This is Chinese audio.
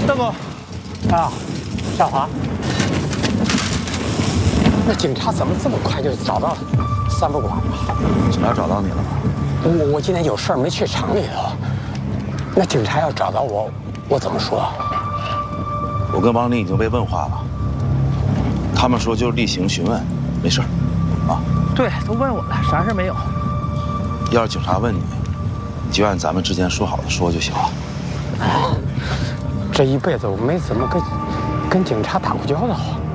大哥， 啊，小华，那警察怎么这么快就找到三不管了？ 警察找到你了吗？ 我今天有事儿没去城里头。那警察要找到我，我怎么说？ 我跟王林已经被问话了，他们说就是例行询问，没事儿，啊。 对，都问我了，啥事没有。 要是警察问你，你就按咱们之前说好的说就行了。 这一辈子我没怎么跟警察打过交道。